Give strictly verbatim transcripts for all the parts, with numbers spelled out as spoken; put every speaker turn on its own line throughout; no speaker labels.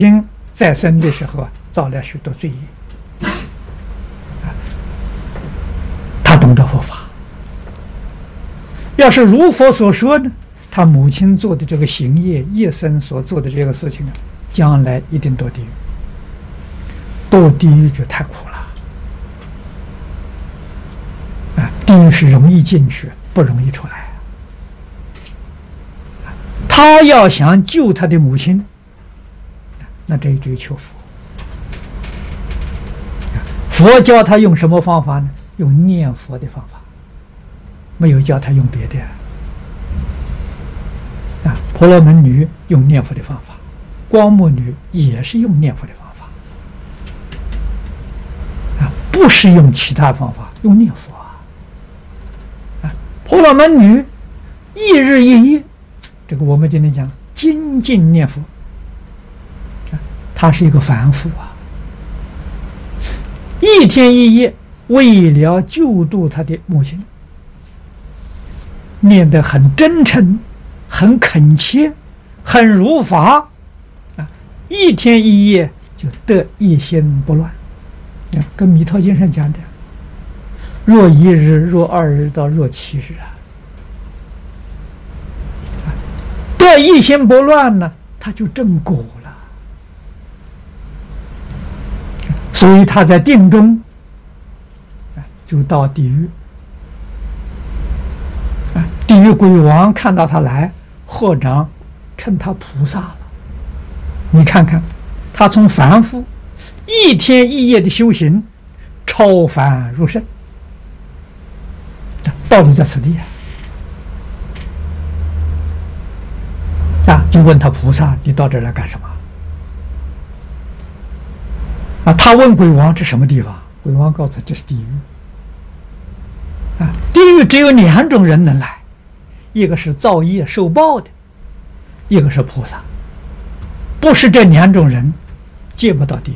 因在生的时候啊，造了许多罪业，他懂得佛法。要是如佛所说呢，他母亲做的这个行业，一生所做的这个事情啊，将来一定堕地狱。堕地狱就太苦了啊！地狱是容易进去，不容易出来。他要想救他的母亲，那这就求佛。佛教他用什么方法呢？用念佛的方法，没有教他用别的。啊，婆罗门女用念佛的方法，光目女也是用念佛的方法。啊，不是用其他方法，用念佛啊。啊，婆罗门女一日一夜，这个我们今天讲精进念佛。他是一个凡夫啊，一天一夜为了救度他的母亲，念得很真诚，很恳切，很如法啊，一天一夜就得一心不乱。跟弥陀经上讲的，若一日，若二日到若七日啊，得一心不乱呢，他就正果了。所以他在定中就到地狱，地狱鬼王看到他来，合掌称他菩萨了。你看看，他从凡夫一天一夜的修行，超凡入圣，道理在此地啊！啊，就问他菩萨，你到这儿来干什么？啊，他问鬼王这什么地方？鬼王告诉他这是地狱。啊，地狱只有两种人能来，一个是造业受报的，一个是菩萨。不是这两种人，见不到地狱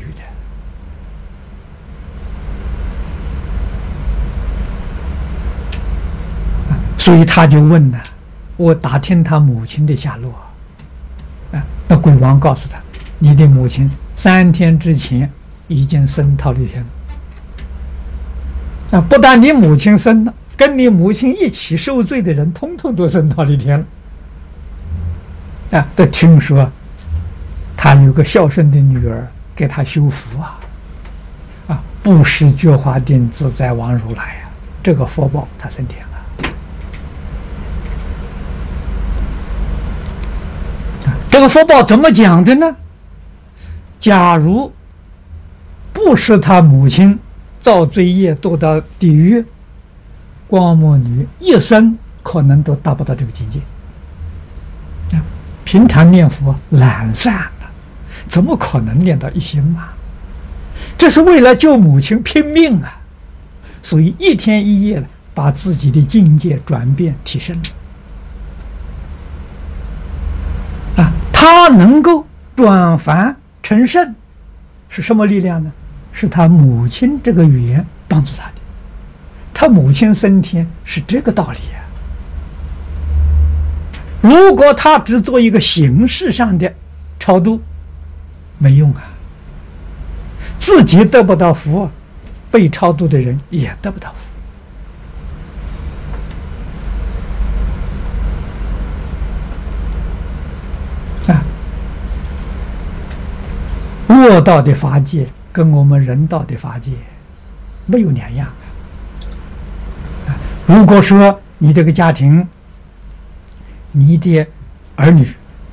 的。啊，所以他就问呢，我打听他母亲的下落。啊，那鬼王告诉他，你的母亲三天之前已经升忉利天了。啊，不但你母亲升了，跟你母亲一起受罪的人，通通都升忉利天了。啊，都听说他有个孝顺的女儿，给他修福啊，啊，布施觉华定自在王如来啊，这个福报他升天了。啊，这个福报怎么讲的呢？假如不是他母亲造罪业堕到地狱，光目女一生可能都达不到这个境界。平常念佛懒散了，怎么可能念到一心嘛？这是为了救母亲拼命啊！所以一天一夜的把自己的境界转变提升了。啊，他能够转凡成圣，是什么力量呢？是他母亲这个缘帮助他的。他母亲升天是这个道理啊。如果他只做一个形式上的超度，没用啊，自己得不到福，被超度的人也得不到福啊。恶道的法界跟我们人道的法界没有两样啊。如果说你这个家庭，你的儿女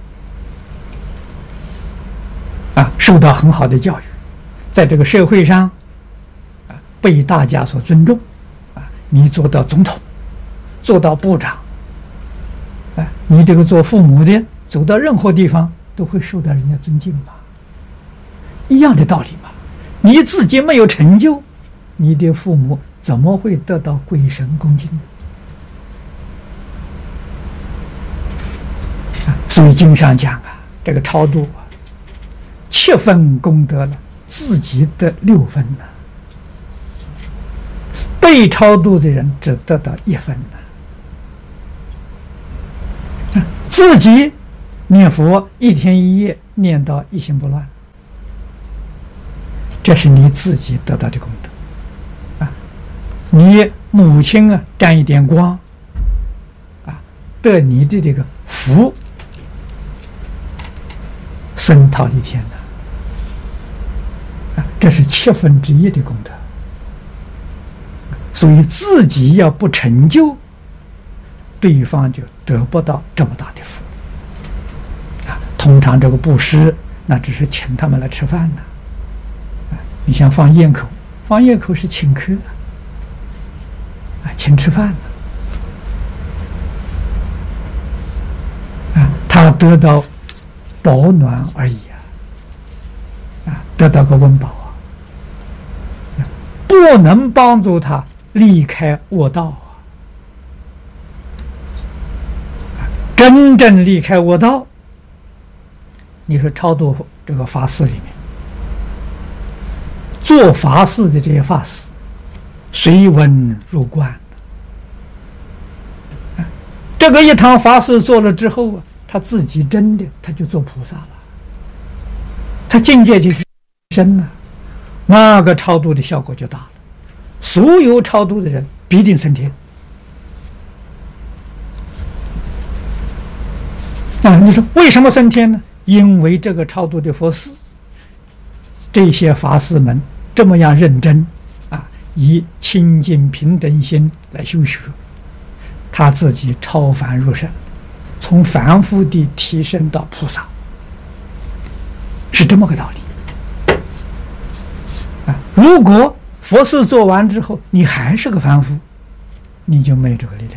啊受到很好的教育，在这个社会上啊被大家所尊重啊，你做到总统，做到部长啊，你这个做父母的走到任何地方都会受到人家尊敬嘛，一样的道理嘛。你自己没有成就，你的父母怎么会得到鬼神恭敬呢？所以经上讲啊，这个超度啊，七分功德了，自己得六分呢，被超度的人只得到一分呢。自己念佛一天一夜念到一心不乱， 这是你自己得到的功德啊！你母亲啊沾一点光啊，得你的这个福，升忉利天的啊，这是七分之一的功德。所以自己要不成就，对方就得不到这么大的福啊。通常这个布施，那只是请他们来吃饭呢。啊，你像放焰口，放焰口是请客啊，请吃饭啊，他得到保暖而已啊，啊，得到个温饱啊，不能帮助他离开恶道啊！真正离开恶道，你说超度这个法事里面，做法事的这些法师，随文入观。这个一堂法事做了之后啊，他自己真的他就做菩萨了，他境界就深了，那个超度的效果就大了。所有超度的人必定升天啊！你说为什么升天呢？因为这个超度的佛事，这些法师们这么样认真啊，以清净平等心来修学，他自己超凡入圣，从凡夫地提升到菩萨，是这么个道理啊！如果佛事做完之后，你还是个凡夫，你就没有这个力量。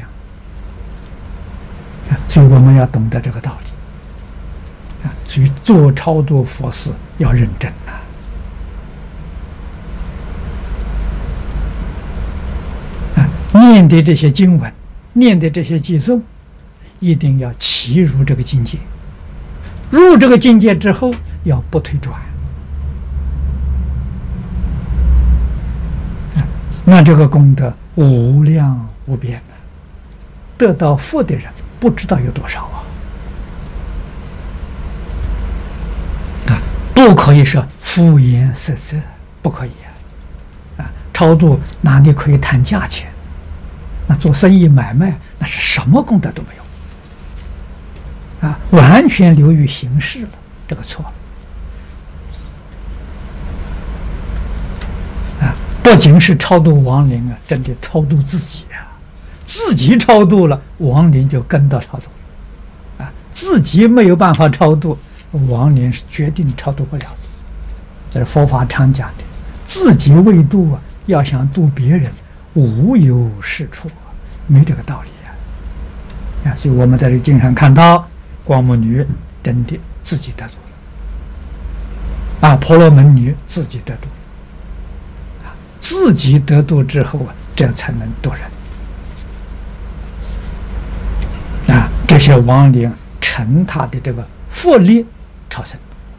所以我们要懂得这个道理。所以做超度佛事要认真啊！念的这些经文，念的这些偈颂，一定要契入这个境界。入这个境界之后，要不退转。那这个功德无量无边的，得到福的人不知道有多少啊！啊，不可以说敷衍塞责，不可以啊！啊，超度哪里可以谈价钱？那做生意买卖，那是什么功德都没有啊！完全流于形式了，这个错了。不仅是超度亡灵啊，真的超度自己啊！自己超度了，亡灵就跟到超度了啊！自己没有办法超度，亡灵是决定超度不了的。这是佛法常讲的，自己未度啊，要想度别人，无有是处啊，没这个道理啊！啊，所以我们在这个经上看到，光目女真的自己得度了啊，婆罗门女自己得度。自己得度之后啊，这才能度人啊！这些亡灵乘他的这个福力超生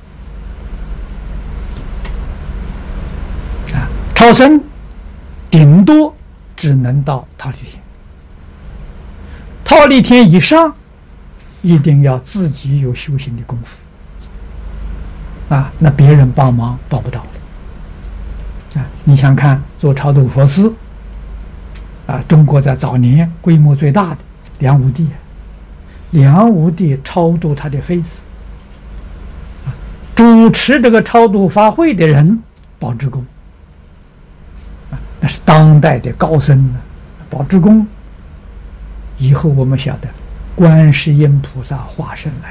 啊，超生顶多只能到忉利天，忉利天以上一定要自己有修行的功夫啊，那别人帮忙帮不到的。啊，你想看做超度佛事啊，中国在早年规模最大的梁武帝，梁武帝超度他的妃子，啊，主持这个超度法会的人宝志公，啊，那是当代的高僧呢。宝志公以后我们晓得，观世音菩萨化身来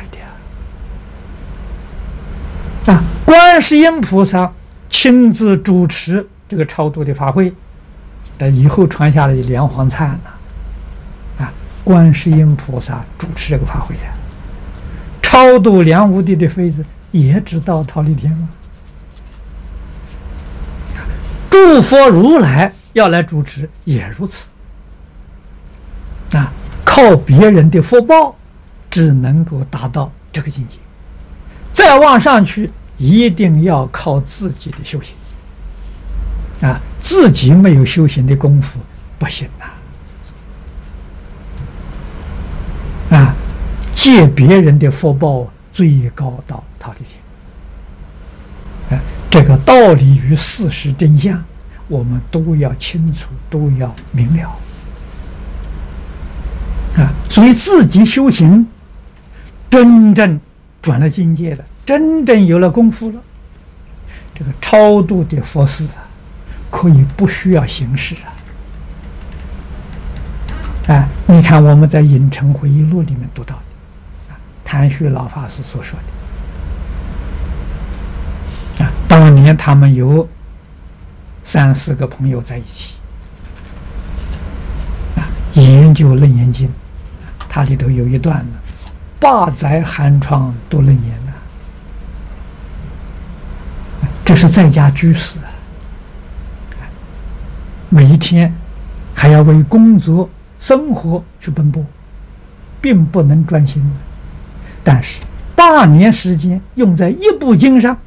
的啊，观世音菩萨亲自主持这个超度的法会，但以后传下来的莲黄灿呢，啊，观世音菩萨主持这个法会的，超度梁武帝的妃子也知道忉利天吗？诸佛如来要来主持也如此，啊，靠别人的福报只能够达到这个境界，再往上去一定要靠自己的修行啊！自己没有修行的功夫不行呐！啊，借别人的福报最高到忉利天啊！ 这个道理与事实真相，我们都要清楚，都要明了啊！所以自己修行，真正转了境界了，真正有了功夫了，这个超度的佛事啊，可以不需要形式啊！啊，你看我们在《影城回忆录》里面读到的，啊，谭旭老法师所说的，啊，当年他们有三四个朋友在一起，啊，研究《楞严经》，它里头有一段呢，八载寒窗读楞严呢，这是在家居士啊，每一天还要为工作生活去奔波，并不能专心。但是八年时间用在一部经上，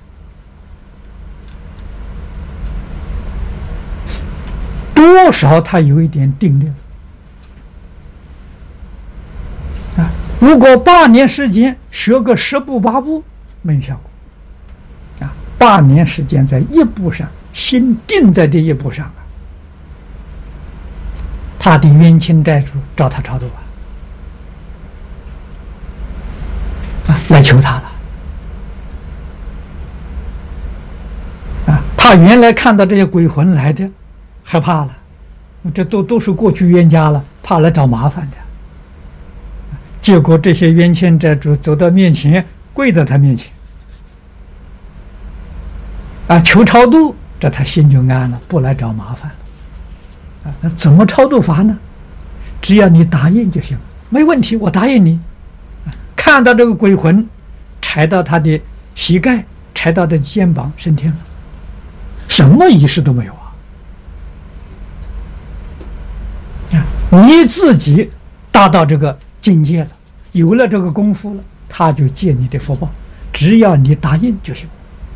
多少他有一点定力啊！如果八年时间学个十部八部，没有效果啊！八年时间在一部上，心定在这一部上啊，他的冤亲债主找他超度啊，啊，来求他了啊！他原来看到这些鬼魂来的，害怕了，这都都是过去冤家了，怕来找麻烦的。结果这些冤亲债主走到面前，跪在他面前啊，求超度，这他心就安了，不来找麻烦了。啊，那怎么超度法呢？只要你答应就行，没问题，我答应你。啊，看到这个鬼魂，踩到他的膝盖，踩到他的肩膀，升天了，什么仪式都没有啊！啊，你自己达到这个境界了，有了这个功夫了，他就借你的福报，只要你答应就行。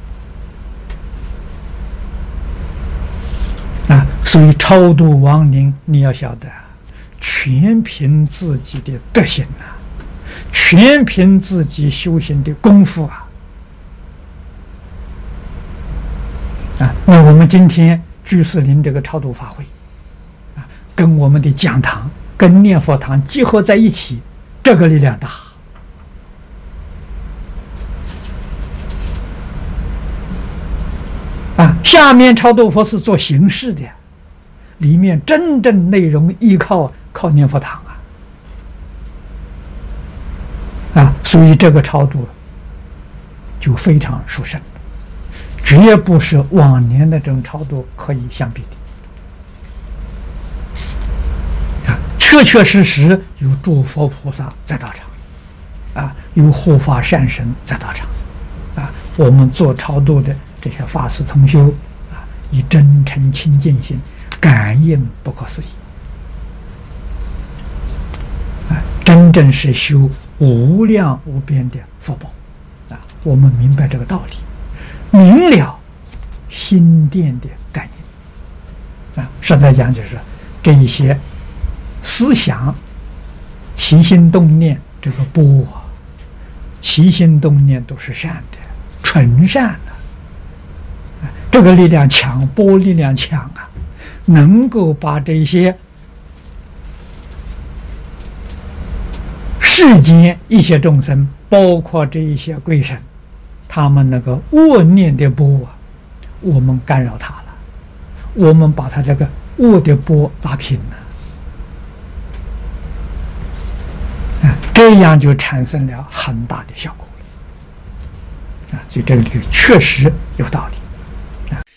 啊，所以超度亡灵，你要晓得，全凭自己的德行啊，全凭自己修行的功夫啊！啊，那我们今天居士林这个超度法会，啊，跟我们的讲堂、跟念佛堂结合在一起，这个力量大。啊，下面超度佛是做形式的，里面真正内容依靠靠念佛堂啊，啊，所以这个超度就非常殊胜，绝不是往年的这种超度可以相比的。啊，确确实实有诸佛菩萨在道场，啊，有护法善神在道场，啊，我们做超度的这些法师同修啊，以真诚清净心感应不可思议啊，真正是修无量无边的福报啊！我们明白这个道理，明了心电的感应啊。实在讲，就是这一些思想起心动念，这个波啊，起心动念都是善的，纯善的。这个力量强，波力量强啊，能够把这些世间一些众生，包括这一些鬼神，他们那个恶念的波啊，我们干扰他了，我们把他这个恶的波拉平了，啊，这样就产生了很大的效果了，啊，所以这个确实有道理。